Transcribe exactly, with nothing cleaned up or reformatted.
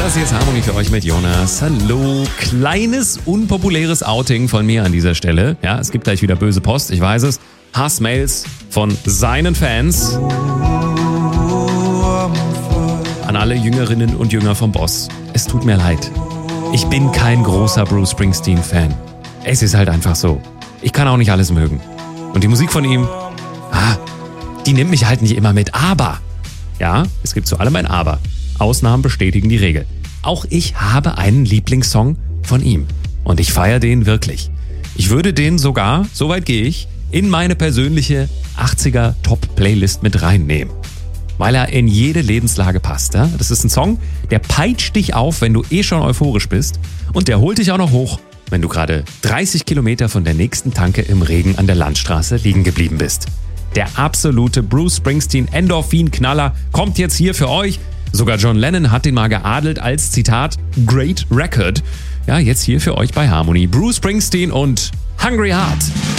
Das hier ist Harmony für euch mit Jonas. Hallo. Kleines, unpopuläres Outing von mir an dieser Stelle. Ja, es gibt gleich wieder böse Post, ich weiß es. Hassmails von seinen Fans. An alle Jüngerinnen und Jünger vom Boss. Es tut mir leid. Ich bin kein großer Bruce Springsteen-Fan. Es ist halt einfach so. Ich kann auch nicht alles mögen. Und die Musik von ihm, ah, die nimmt mich halt nicht immer mit. Aber, ja, es gibt zu allem ein Aber. Ausnahmen bestätigen die Regel. Auch ich habe einen Lieblingssong von ihm. Und ich feiere den wirklich. Ich würde den sogar, so weit gehe ich, in meine persönliche achtziger Top-Playlist mit reinnehmen. Weil er in jede Lebenslage passt. Ja? Das ist ein Song, der peitscht dich auf, wenn du eh schon euphorisch bist. Und der holt dich auch noch hoch, wenn du gerade dreißig Kilometer von der nächsten Tanke im Regen an der Landstraße liegen geblieben bist. Der absolute Bruce Springsteen Endorphin-Knaller kommt jetzt hier für euch. Sogar John Lennon hat den mal geadelt als, Zitat, Great Record. Ja, jetzt hier für euch bei Harmony. Bruce Springsteen und Hungry Heart.